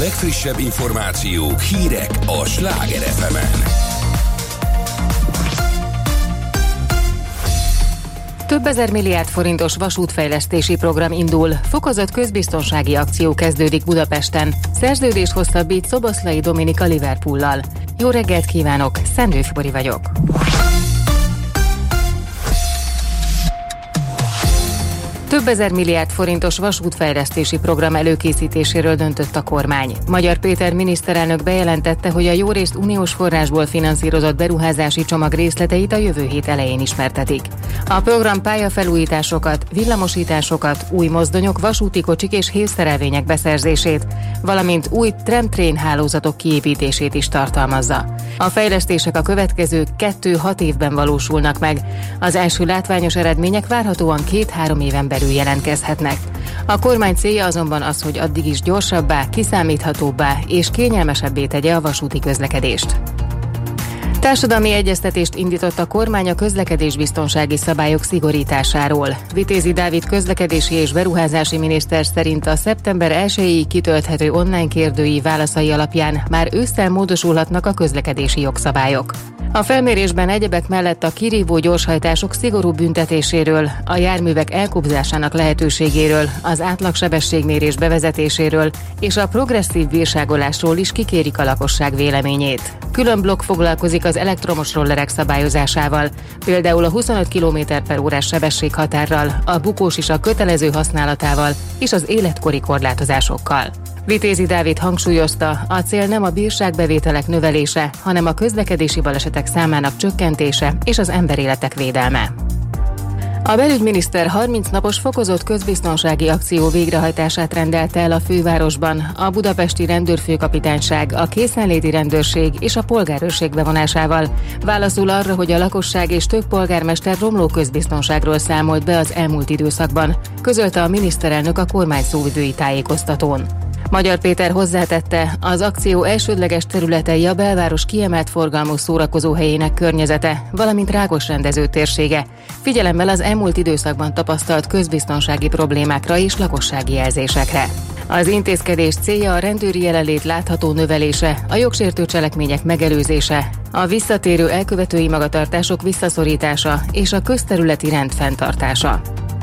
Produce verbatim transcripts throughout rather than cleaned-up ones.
legfrissebb információk, hírek a Sláger ef emen. Több ezer milliárd forintos vasútfejlesztési program indul, fokozott közbiztonsági akció kezdődik Budapesten. Szerződést hosszabbít Szoboszlai Dominik a Liverpoollal. Jó reggelt kívánok, Szendőfi Bori vagyok. Több ezer milliárd forintos vasútfejlesztési program előkészítéséről döntött a kormány. Magyar Péter miniszterelnök bejelentette, hogy a jórészt uniós forrásból finanszírozott beruházási csomag részleteit a jövő hét elején ismertetik. A program pályafelújításokat, villamosításokat, új mozdonyok, vasúti kocsik és hévszerelvények beszerzését, valamint új tram-train hálózatok kiépítését is tartalmazza. A fejlesztések a következő kettő-hat évben valósulnak meg. Az első látványos eredmények várhatóan két-három éven belül jelentkezhetnek. A kormány célja azonban az, hogy addig is gyorsabbá, kiszámíthatóbbá és kényelmesebbé tegye a vasúti közlekedést. Társadalmi egyeztetést indított a kormány a közlekedésbiztonsági szabályok szigorításáról. Vitézi Dávid közlekedési és beruházási miniszter szerint a szeptember elsejéig kitölthető online kérdői válaszai alapján már ősszel módosulhatnak a közlekedési jogszabályok. A felmérésben egyebek mellett a kirívó gyorshajtások szigorú büntetéséről, a járművek elkobzásának lehetőségéről, az átlagsebességmérés bevezetéséről és a progresszív bírságolásról is kikérik a lakosság véleményét. Külön blokk foglalkozik az elektromos rollerek szabályozásával, például a huszonöt kilométer per órás sebességhatárral, a bukósisak kötelező használatával és az életkori korlátozásokkal. Vitézi Dávid hangsúlyozta, a cél nem a bírságbevételek növelése, hanem a közlekedési balesetek számának csökkentése és az emberéletek védelme. A belügyminiszter harminc napos fokozott közbiztonsági akció végrehajtását rendelte el a fővárosban, a budapesti rendőrfőkapitányság, a készenléti rendőrség és a polgárőrség bevonásával. Válaszul arra, hogy a lakosság és több polgármester romló közbiztonságról számolt be az elmúlt időszakban, közölte a miniszterelnök a kormány szóvivői tájékoztatón. Magyar Péter hozzátette, az akció elsődleges területei a belváros kiemelt forgalmú szórakozóhelyének környezete, valamint Rákos rendező térsége, figyelemmel az elmúlt időszakban tapasztalt közbiztonsági problémákra és lakossági jelzésekre. Az intézkedés célja a rendőri jelenlét látható növelése, a jogsértő cselekmények megelőzése, a visszatérő elkövetői magatartások visszaszorítása és a közterületi rend fenntartása.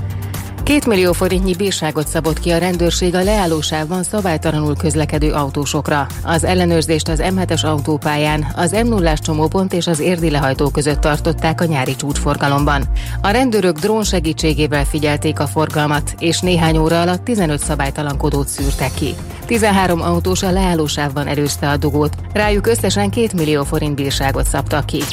Két millió forintnyi bírságot szabott ki a rendőrség a leállósávban szabálytalanul közlekedő autósokra. Az ellenőrzést az em hetes autópályán, az em nullás csomópont és az érdi lehajtó között tartották a nyári csúcsforgalomban. A rendőrök drón segítségével figyelték a forgalmat, és néhány óra alatt tizenöt szabálytalankodót szűrtek ki. tizenhárom autós a leállósávban előzte a dugót, rájuk összesen két millió forint bírságot szabtak ki.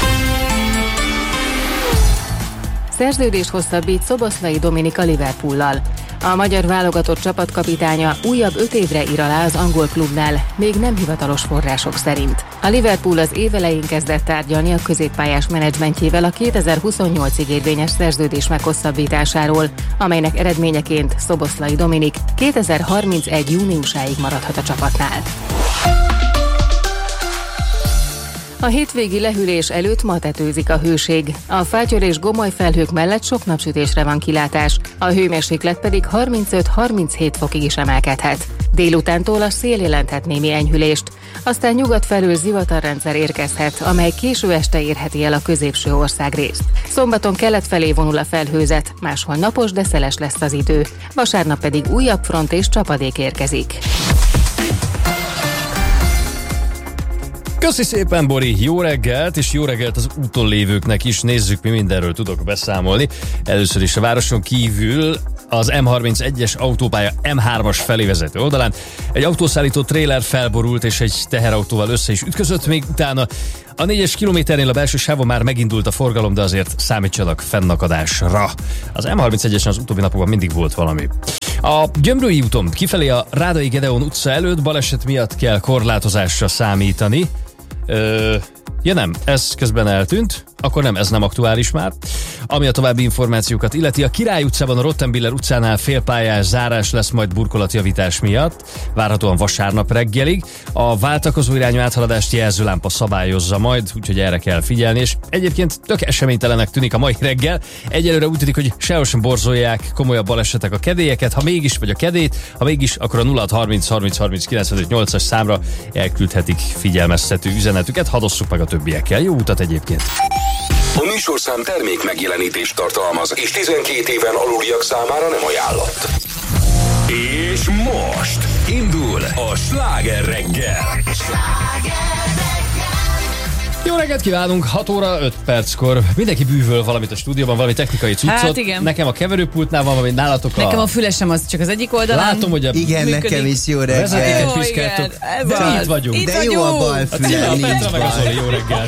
Szerződést hosszabbít Szoboszlai Dominik a Liverpoollal. A magyar válogatott csapatkapitánya újabb öt évre ír alá az angol klubnál, még nem hivatalos források szerint. A Liverpool az év elején kezdett tárgyalni a középpályás menedzsmentjével a kétezer-huszonnyolcig érvényes szerződés meghosszabbításáról, amelynek eredményeként Szoboszlai Dominik kétezer-harmincegy júniusáig maradhat a csapatnál. A hétvégi lehűlés előtt ma tetőzik a hőség. A fátyor és gomoly felhők mellett sok napsütésre van kilátás, a hőmérséklet pedig harmincöt-harminchét fokig is emelkedhet. Délutántól a szél jelenthet némi enyhülést, aztán nyugat felől zivatarrendszer érkezhet, amely késő este érheti el a középső országrészt. Szombaton kelet felé vonul a felhőzet, máshol napos, de szeles lesz az idő. Vasárnap pedig újabb front és csapadék érkezik. Köszi szépen, Bori, jó reggelt, és jó reggelt az úton lévőknek is. Nézzük, mi mindenről tudok beszámolni. Először is a városon kívül az em harmincegyes autópálya em hármas felé vezető oldalán egy autószállító tréler felborult, és egy teherautóval össze is ütközött, még utána a négyes kilométernél a belső sávon már megindult a forgalom, de azért számítsanak fennakadásra. Az em harmincegyesen az utóbbi napokban mindig volt valami. A Gyömrői úton kifelé a Rádai Gedeon utca előtt baleset miatt kell korlátozásra számítani. Ö, Ja nem, ez közben eltűnt, akkor nem, ez nem aktuális már. Ami a további információkat illeti, a Király utcában a Rottenbiller utcánál félpályás zárás lesz majd burkolatjavítás miatt, várhatóan vasárnap reggelig. A váltakozó irányú áthaladást jelzőlámpa szabályozza majd, úgyhogy erre kell figyelni, és egyébként tök eseménytelenek tűnik a mai reggel. Egyelőre úgy tűnik, hogy sehol sem borzolják komolyabb balesetek a kedélyeket, ha mégis, vagy a kedét, ha mégis, akkor a nulla hat harminc harminc harminc kilencvenöt nyolcas számra elküldhetik figyelmeztető üzenetüket, hadosszuk meg a többiekkel. Jó utat egyébként! A műsorszám termék megjelenítést tartalmaz, és tizenkét éven aluliak számára nem ajánlott. És most indul a Sláger reggel. Jó reggelt kívánunk, hat óra öt perckor. Mindenki bűvöl valamit a stúdióban, valami technikai cuccot. Hát igen. Nekem a keverőpultnál van, vagy nálatok a... Nekem a fülesem az csak az egyik oldalán. Látom, hogy a... Igen, működik. nekem is jó reggel. Vezetéket Jó, piszkáltok. igen, ez De az. itt vagyunk. Itt De jó a vagyunk. bal A Cilla, a fülem, nincs Petra meg a baj. Zoli, jó reggelt.